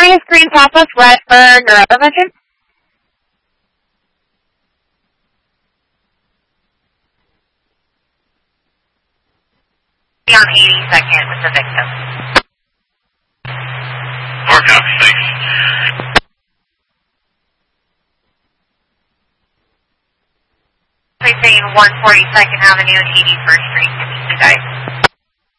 is Green Southwest Red for neurovention. On 82nd with the victim. 4 copy, thanks. Precinct 142nd Avenue and 81st Street to meet the guys.